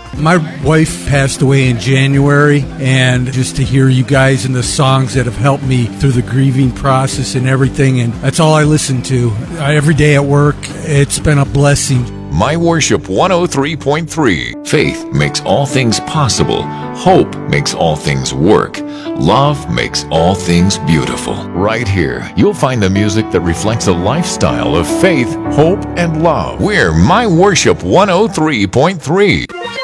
My wife passed away in January, and just to hear you guys and the songs that have helped me through the grieving process and everything, and that's all I listen to every day at work. It's been a blessing. My Worship 103.3. Faith makes all things possible. Hope makes all things work. Love makes all things beautiful. Right here, you'll find the music that reflects a lifestyle of faith, hope, and love. We're My Worship 103.3.